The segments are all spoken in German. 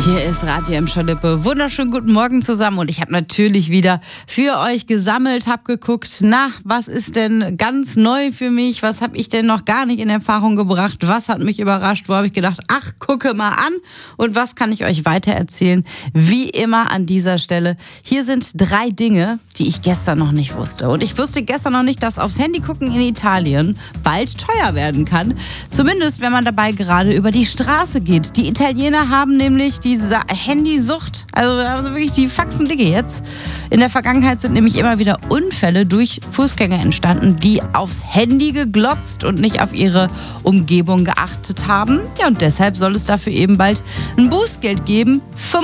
Hier ist Radio M. Schalippe. Wunderschönen guten Morgen zusammen und ich habe natürlich wieder für euch gesammelt, habe geguckt, was ist denn ganz neu für mich, was habe ich denn noch gar nicht in Erfahrung gebracht, was hat mich überrascht, wo habe ich gedacht, gucke mal an und was kann ich euch weitererzählen. Wie immer an dieser Stelle, hier sind 3 Dinge, die ich gestern noch nicht wusste. Und ich wusste gestern noch nicht, dass aufs Handy gucken in Italien bald teuer werden kann. Zumindest, wenn man dabei gerade über die Straße geht. Die Italiener haben nämlich diese Handysucht, also wirklich die Faxen dicke jetzt. In der Vergangenheit sind nämlich immer wieder Unfälle durch Fußgänger entstanden, die aufs Handy geglotzt und nicht auf ihre Umgebung geachtet haben. Ja, und deshalb soll es dafür eben bald ein Bußgeld geben.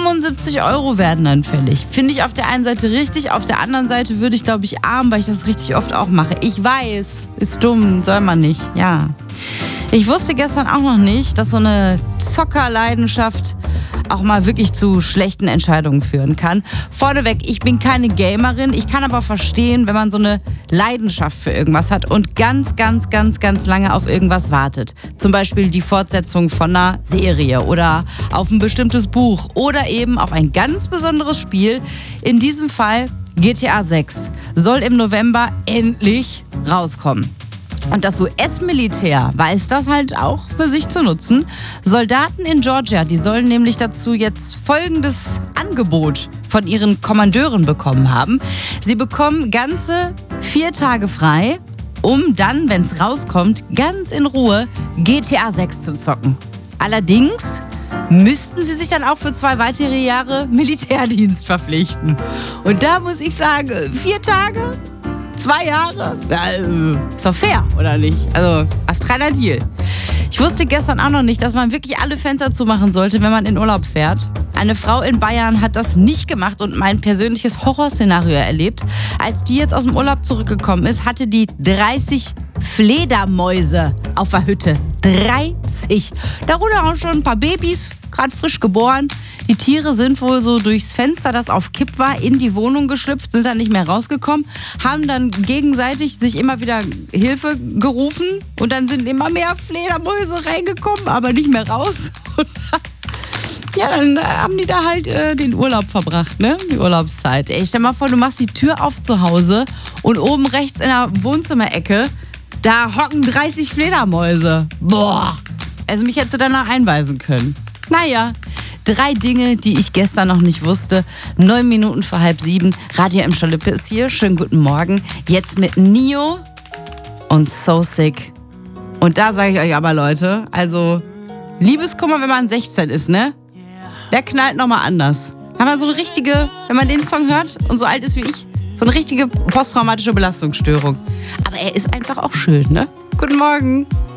75 € werden dann fällig. Finde ich auf der einen Seite richtig, auf der anderen Seite würde ich, glaube ich, arm, weil ich das richtig oft auch mache. Ich weiß, ist dumm, soll man nicht, ja. Ich wusste gestern auch noch nicht, dass so eine Zockerleidenschaft auch mal wirklich zu schlechten Entscheidungen führen kann. Vorneweg, ich bin keine Gamerin, ich kann aber verstehen, wenn man so eine Leidenschaft für irgendwas hat und ganz lange auf irgendwas wartet. Zum Beispiel die Fortsetzung von einer Serie oder auf ein bestimmtes Buch oder eben auf ein ganz besonderes Spiel. In diesem Fall GTA 6 soll im November endlich rauskommen. Und das US-Militär weiß das halt auch für sich zu nutzen. Soldaten in Georgia, die sollen nämlich dazu jetzt folgendes Angebot von ihren Kommandeuren bekommen haben. Sie bekommen ganze 4 Tage frei, um dann, wenn es rauskommt, ganz in Ruhe GTA 6 zu zocken. Allerdings müssten sie sich dann auch für 2 weitere Jahre Militärdienst verpflichten. Und da muss ich sagen, 4 Tage... 2 Jahre? Ist doch fair, oder nicht? Also, astraler Deal. Ich wusste gestern auch noch nicht, dass man wirklich alle Fenster zumachen sollte, wenn man in Urlaub fährt. Eine Frau in Bayern hat das nicht gemacht und mein persönliches Horrorszenario erlebt. Als die jetzt aus dem Urlaub zurückgekommen ist, hatte die 30 Fledermäuse auf der Hütte. 30. Darunter auch schon ein paar Babys, gerade frisch geboren. Die Tiere sind wohl so durchs Fenster, das auf Kipp war, in die Wohnung geschlüpft, sind dann nicht mehr rausgekommen, haben dann gegenseitig sich immer wieder Hilfe gerufen und dann sind immer mehr Fledermäuse reingekommen, aber nicht mehr raus. Und dann haben die da halt den Urlaub verbracht, ne? Die Urlaubszeit. Ey, stell mal vor, du machst die Tür auf zu Hause und oben rechts in der Wohnzimmerecke, da hocken 30 Fledermäuse. Boah. Also mich hättest du danach einweisen können. Naja, 3 Dinge, die ich gestern noch nicht wusste. 9 Minuten vor 6:30. Radio M. Schalippe ist hier. Schönen guten Morgen. Jetzt mit Nio und So Sick. Und da sage ich euch aber, Leute, also Liebeskummer, wenn man 16 ist, ne? Der knallt nochmal anders. Haben wir so eine richtige, wenn man den Song hört und so alt ist wie ich, so eine richtige posttraumatische Belastungsstörung. Aber er ist einfach auch schön, ne? Guten Morgen.